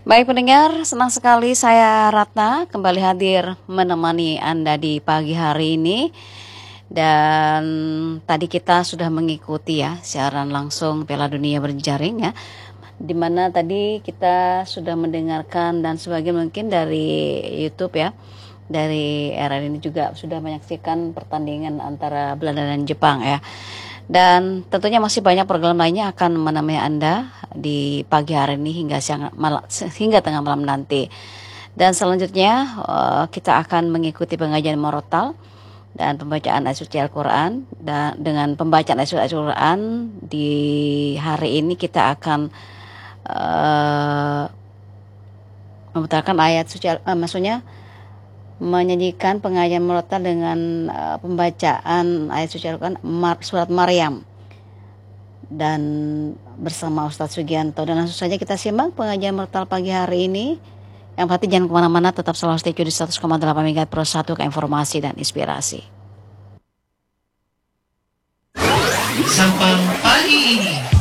Baik pendengar, senang sekali saya Ratna kembali hadir menemani Anda di pagi hari ini. Dan tadi kita sudah mengikuti ya siaran langsung Piala Dunia berjaring ya. Di mana tadi kita sudah mendengarkan dan sebagian mungkin dari YouTube ya. Dari era ini juga sudah menyaksikan pertandingan antara Belanda dan Jepang ya. Dan tentunya masih banyak program lainnya akan menemani Anda di pagi hari ini hingga hingga tengah malam nanti. Dan selanjutnya kita akan mengikuti pengajian Murattal dan pembacaan ayat suci Al-Quran. Dan dengan pembacaan ayat suci Al-Quran di hari ini kita akan memutarkan ayat suci, maksudnya menyanyikan pengajian Murattal dengan pembacaan ayat suci Al-Quran surat Maryam dan bersama Ustadz Sugianto. Dan langsung saja kita simak pengajian Murattal pagi hari ini. Yang pasti jangan kemana-mana, tetap selalu stay tune di 100,8 MHz Pro 1 ke informasi dan inspirasi. Sampai pagi ini